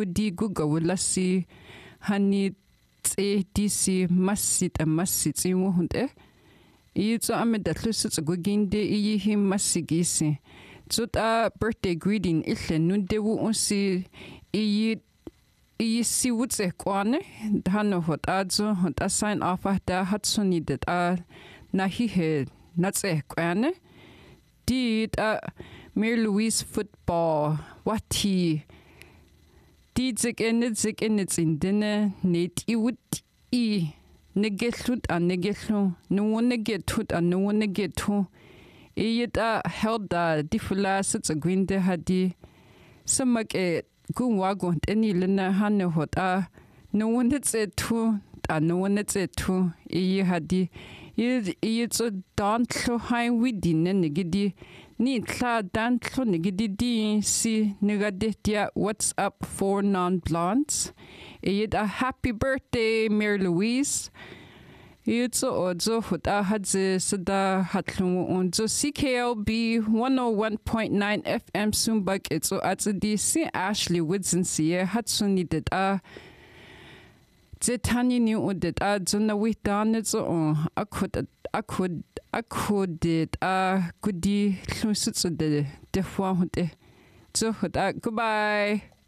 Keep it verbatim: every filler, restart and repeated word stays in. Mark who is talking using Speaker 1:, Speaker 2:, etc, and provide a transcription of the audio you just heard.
Speaker 1: gudi gugawulasi hani tse disi masit a masit iwo hunde I so amedalus guginde I him masigisi Tuta birthday greeting ille nundewu unsi I I si wutse kwane hano hot adzo hot a sign off da hatsuni det a nahi he natse kwane Di a Mary Louise football wati Di zik ene zik ene zindene net I wut I negelut a negelu no negetut a no negetu Iyita helda difula sitsa gwinde hadi samak e gunwago eni lena hane hota no one tse tu ta no one tse tu iyi hadi iyi tso dantlo hai widi ne negidi ni tla dantlo negidi di si negade dia what's up for non-blondes Iyita happy birthday Mary Louise It's also huta hadze sada hatlungu unzo C K L B one oh one point nine F M Sumbak it's at D C Ashley Woodson siye hatsuni det a Zetani ni udet a zona witan it's on akud akud akud det a gudi lusutsu de de fois hute so huta goodbye